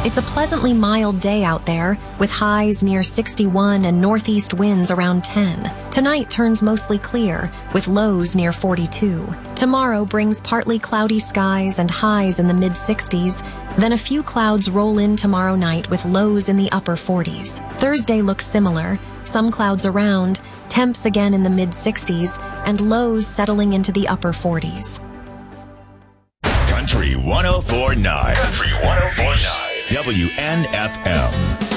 It's a pleasantly mild day out there, with highs near 61 and northeast winds around 10. Tonight turns mostly clear, with lows near 42. Tomorrow brings partly cloudy skies and highs in the mid-60s. Then a few clouds roll in tomorrow night with lows in the upper 40s. Thursday looks similar, some clouds around, temps again in the mid-60s, and lows settling into the upper 40s. Country 104.9. Country 104.9. WNFM.